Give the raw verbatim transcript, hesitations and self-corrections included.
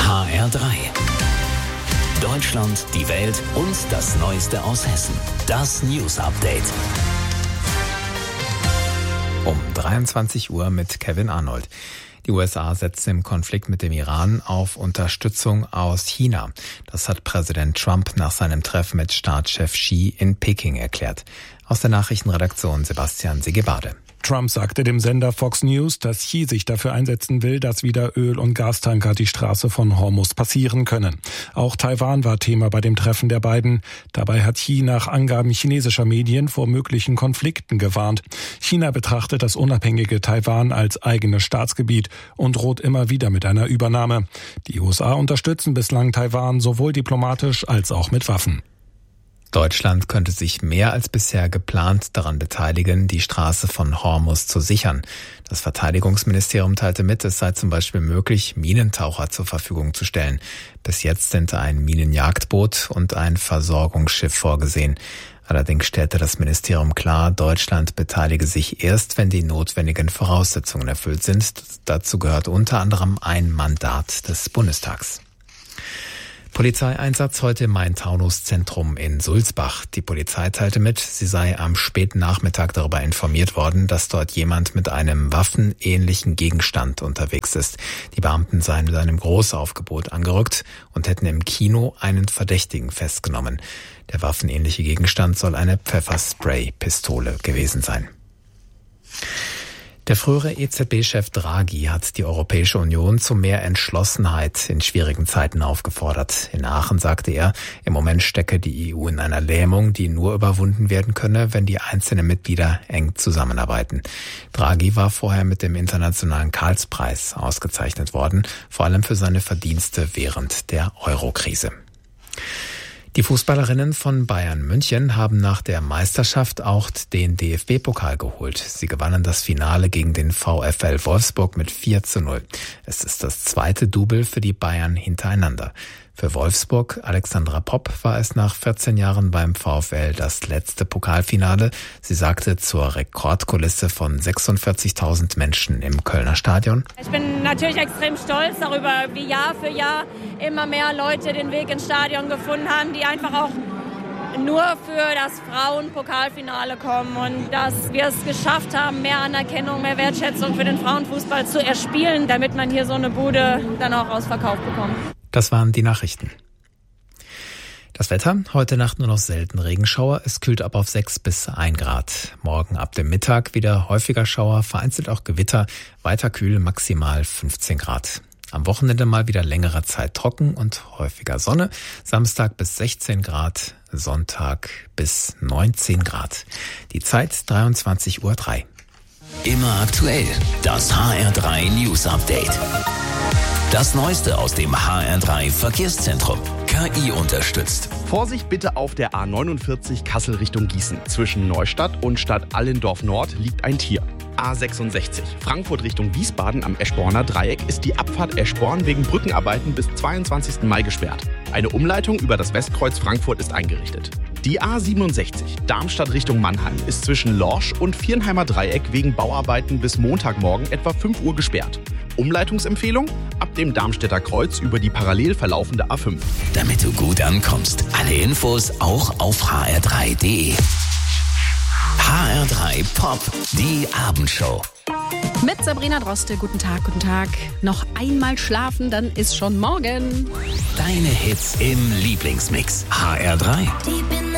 H R drei. Deutschland, die Welt und das Neueste aus Hessen. Das News Update. Um dreiundzwanzig Uhr mit Kevin Arnold. Die U S A setzen im Konflikt mit dem Iran auf Unterstützung aus China. Das hat Präsident Trump nach seinem Treffen mit Staatschef Xi in Peking erklärt. Aus der Nachrichtenredaktion Sebastian Segebade. Trump sagte dem Sender Fox News, dass Xi sich dafür einsetzen will, dass wieder Öl- und Gastanker die Straße von Hormuz passieren können. Auch Taiwan war Thema bei dem Treffen der beiden. Dabei hat Xi nach Angaben chinesischer Medien vor möglichen Konflikten gewarnt. China betrachtet das unabhängige Taiwan als eigenes Staatsgebiet und droht immer wieder mit einer Übernahme. Die U S A unterstützen bislang Taiwan sowohl diplomatisch als auch mit Waffen. Deutschland könnte sich mehr als bisher geplant daran beteiligen, die Straße von Hormuz zu sichern. Das Verteidigungsministerium teilte mit, es sei zum Beispiel möglich, Minentaucher zur Verfügung zu stellen. Bis jetzt sind ein Minenjagdboot und ein Versorgungsschiff vorgesehen. Allerdings stellte das Ministerium klar, Deutschland beteilige sich erst, wenn die notwendigen Voraussetzungen erfüllt sind. Dazu gehört unter anderem ein Mandat des Bundestags. Polizeieinsatz heute im Main-Taunus-Zentrum in Sulzbach. Die Polizei teilte mit, sie sei am späten Nachmittag darüber informiert worden, dass dort jemand mit einem waffenähnlichen Gegenstand unterwegs ist. Die Beamten seien mit einem Großaufgebot angerückt und hätten im Kino einen Verdächtigen festgenommen. Der waffenähnliche Gegenstand soll eine Pfefferspray-Pistole gewesen sein. Der frühere E Z B-Chef Draghi hat die Europäische Union zu mehr Entschlossenheit in schwierigen Zeiten aufgefordert. In Aachen sagte er, im Moment stecke die E U in einer Lähmung, die nur überwunden werden könne, wenn die einzelnen Mitglieder eng zusammenarbeiten. Draghi war vorher mit dem Internationalen Karlspreis ausgezeichnet worden, vor allem für seine Verdienste während der Euro-Krise. Die Fußballerinnen von Bayern München haben nach der Meisterschaft auch den D F B-Pokal geholt. Sie gewannen das Finale gegen den VfL Wolfsburg mit vier zu null. Es ist das zweite Double für die Bayern hintereinander. Für Wolfsburg, Alexandra Popp, war es nach vierzehn Jahren beim VfL das letzte Pokalfinale. Sie sagte zur Rekordkulisse von sechsundvierzigtausend Menschen im Kölner Stadion: Ich bin natürlich extrem stolz darüber, wie Jahr für Jahr immer mehr Leute den Weg ins Stadion gefunden haben, die einfach auch nur für das Frauenpokalfinale kommen und dass wir es geschafft haben, mehr Anerkennung, mehr Wertschätzung für den Frauenfußball zu erspielen, damit man hier so eine Bude dann auch ausverkauft bekommt. Das waren die Nachrichten. Das Wetter, heute Nacht nur noch selten Regenschauer, es kühlt ab auf sechs bis ein Grad. Morgen ab dem Mittag wieder häufiger Schauer, vereinzelt auch Gewitter, weiter kühl, maximal fünfzehn Grad. Am Wochenende mal wieder längere Zeit trocken und häufiger Sonne, Samstag bis sechzehn Grad, Sonntag bis neunzehn Grad. Die Zeit dreiundzwanzig Uhr drei. Immer aktuell, das H R drei News Update. Das Neueste aus dem H R drei Verkehrszentrum. K I unterstützt. Vorsicht bitte auf der A neunundvierzig Kassel Richtung Gießen. Zwischen Neustadt und Stadt Allendorf Nord liegt ein Tier. A sechsundsechzig Frankfurt Richtung Wiesbaden am Eschborner Dreieck ist die Abfahrt Eschborn wegen Brückenarbeiten bis zweiundzwanzigsten Mai gesperrt. Eine Umleitung über das Westkreuz Frankfurt ist eingerichtet. Die A siebenundsechzig Darmstadt Richtung Mannheim ist zwischen Lorsch und Viernheimer Dreieck wegen Bauarbeiten bis Montagmorgen etwa fünf Uhr gesperrt. Umleitungsempfehlung? Ab dem Darmstädter Kreuz über die parallel verlaufende A fünf. Damit du gut ankommst. Alle Infos auch auf h r drei punkt d e. H R drei Pop, die Abendshow. Mit Sabrina Droste, guten Tag, guten Tag. Noch einmal schlafen, dann ist schon morgen. Deine Hits im Lieblingsmix. H R drei.